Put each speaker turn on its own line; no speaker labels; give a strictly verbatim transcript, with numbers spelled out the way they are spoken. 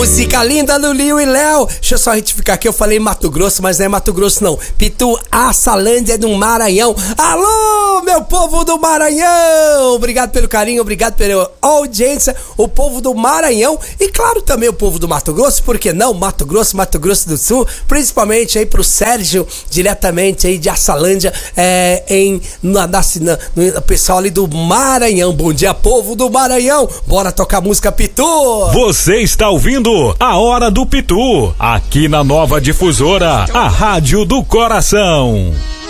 Música linda do Liu e Léo. Deixa eu só retificar aqui, eu falei Mato Grosso, mas não é Mato Grosso não. Pitu, Açalândia do Maranhão. Alô, meu povo do Maranhão. Obrigado pelo carinho, obrigado pela audiência. O povo do Maranhão e claro também o povo do Mato Grosso, por que não? Mato Grosso, Mato Grosso do Sul, principalmente aí pro Sérgio, diretamente aí de Açalândia, é, em, na, na, no pessoal ali do Maranhão. Bom dia, povo do Maranhão. Bora tocar música Pitu.
Você está ouvindo A Hora do Pitu, aqui na Nova Difusora, a rádio do coração.